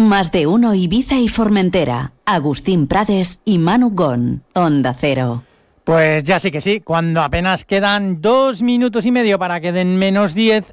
Más de uno Ibiza y Formentera. Agustín Prades y Manu Gon. Onda Cero. Pues ya sí que sí, cuando apenas quedan 2 minutos y medio para que den -10,